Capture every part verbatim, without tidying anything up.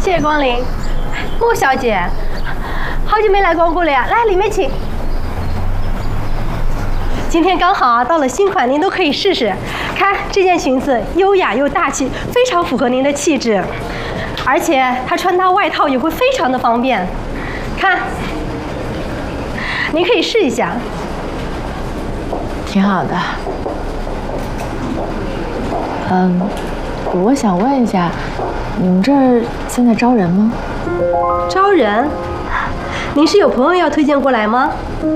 谢谢光临，莫小姐，好久没来光顾了呀，来里面请。今天刚好啊，到了新款，您都可以试试。看这件裙子，优雅又大气，非常符合您的气质，而且它穿搭外套也会非常的方便。看，您可以试一下。 挺好的。嗯，我想问一下，你们这儿现在招人吗？ 招人？您是有朋友要推荐过来吗？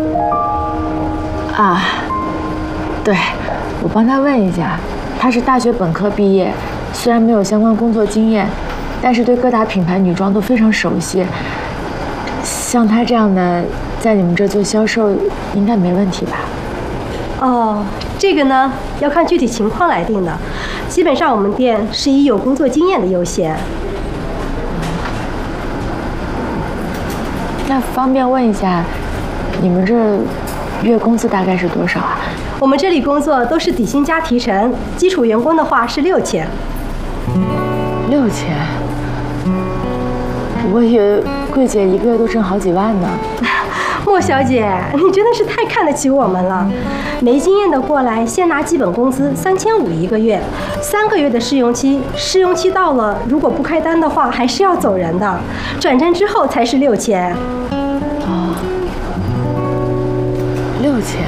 啊，对，我帮他问一下。他是大学本科毕业，虽然没有相关工作经验，但是对各大品牌女装都非常熟悉。像他这样的，在你们这做销售应该没问题吧？ 哦，这个呢要看具体情况来定的。基本上我们店是以有工作经验的优先。 那方便问一下，你们这月工资大概是多少啊？ 我们这里工作都是底薪加提成，基础员工的话是六千。 六千？我以为桂姐一个月都挣好几万呢。 莫小姐，你真的是太看得起我们了。没经验的过来，先拿基本工资三千五一个月，三个月的试用期，试用期到了，如果不开单的话，还是要走人的。转正之后才是六千。 哦，六千。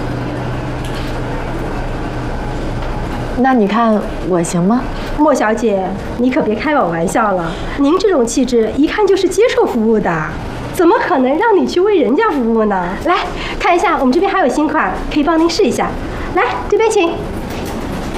那你看我行吗？ 莫小姐，你可别开我玩笑了。您这种气质，一看就是接受服务的。怎么可能让你去为人家服务呢？来看一下，我们这边还有新款，可以帮您试一下。来，这边请。